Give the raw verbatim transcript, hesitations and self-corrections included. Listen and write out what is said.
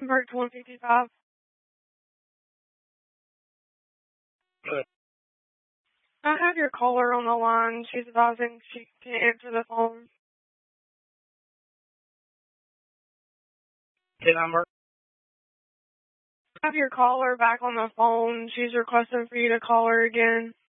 Mark one fifty-five. Good. I have your caller on the line. She's advising she can't answer the phone. The number? I have your caller back on the phone. She's requesting for you to call her again.